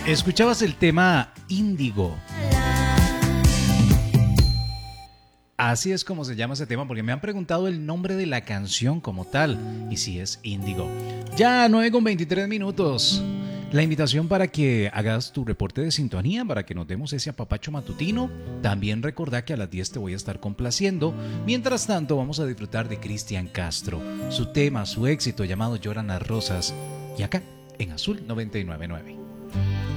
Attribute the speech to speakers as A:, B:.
A: Escuchabas el tema Índigo. Así es como se llama ese tema, porque me han preguntado el nombre de la canción como tal, y si es Índigo. Ya 9:23. La invitación para que hagas tu reporte de sintonía, para que nos demos ese apapacho matutino. También recordá que a las 10 te voy a estar complaciendo. Mientras tanto, vamos a disfrutar de Cristian Castro, su tema, su éxito llamado Lloran las Rosas, y acá en Azul 99.9.